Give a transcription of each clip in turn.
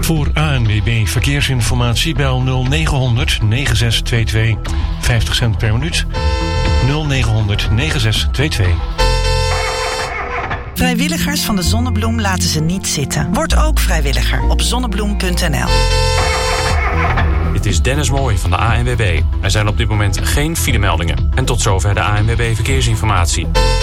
Voor ANWB Verkeersinformatie bel 0900 9622. 50 cent per minuut. 0900 9622. Vrijwilligers van de Zonnebloem laten ze niet zitten. Word ook vrijwilliger op zonnebloem.nl. Dit is Dennis Mooij van de ANWB. Er zijn op dit moment geen filemeldingen. En tot zover de ANWB Verkeersinformatie.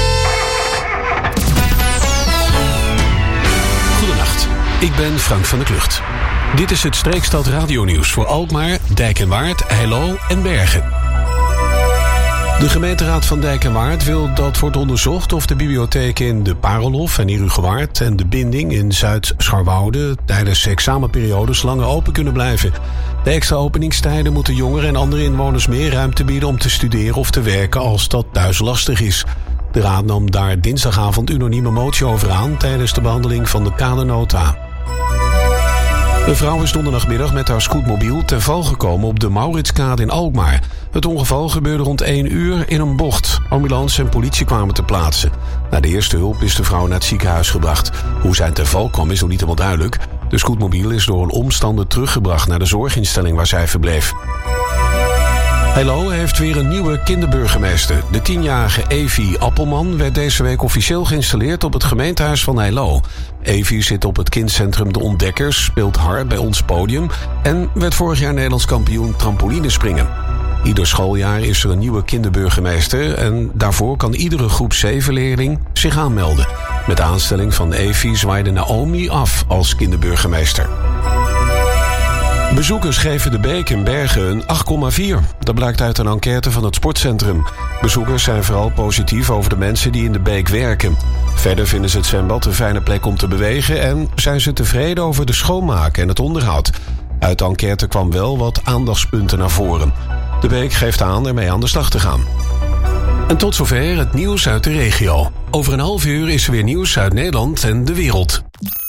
Goedenacht, ik ben Frank van der Klucht. Dit is het Streekstad radionieuws voor Alkmaar, Dijk en Waard, Heilo en Bergen. De gemeenteraad van Dijk en Waard wil dat wordt onderzocht of de bibliotheek in de Parelhof en Herugewaard en de Binding in Zuid-Scharwoude tijdens examenperiodes langer open kunnen blijven. De extra openingstijden moeten jongeren en andere inwoners meer ruimte bieden om te studeren of te werken als dat thuis lastig is. De raad nam daar dinsdagavond unanieme motie over aan tijdens de behandeling van de kadernota. Een vrouw is donderdagmiddag met haar scootmobiel ten val gekomen op de Mauritskade in Alkmaar. Het ongeval gebeurde rond 1 uur in een bocht. Ambulance en politie kwamen ter plaatse. Na de eerste hulp is de vrouw naar het ziekenhuis gebracht. Hoe zij ten val kwam is nog niet helemaal duidelijk. De scootmobiel is door een omstander teruggebracht naar de zorginstelling waar zij verbleef. Heilo heeft weer een nieuwe kinderburgemeester. De 10-jarige Evie Appelman werd deze week officieel geïnstalleerd op het gemeentehuis van Heilo. Evie zit op het kindcentrum De Ontdekkers, speelt hard bij Ons Podium en werd vorig jaar Nederlands kampioen trampolinespringen. Ieder schooljaar is er een nieuwe kinderburgemeester en daarvoor kan iedere groep 7-leerling zich aanmelden. Met de aanstelling van Evie zwaaide Naomi af als kinderburgemeester. Bezoekers geven de Beek in Bergen een 8,4. Dat blijkt uit een enquête van het sportcentrum. Bezoekers zijn vooral positief over de mensen die in de Beek werken. Verder vinden ze het zwembad een fijne plek om te bewegen en zijn ze tevreden over de schoonmaak en het onderhoud. Uit de enquête kwam wel wat aandachtspunten naar voren. De Beek geeft aan ermee aan de slag te gaan. En tot zover het nieuws uit de regio. Over een half uur is er weer nieuws uit Nederland en de wereld.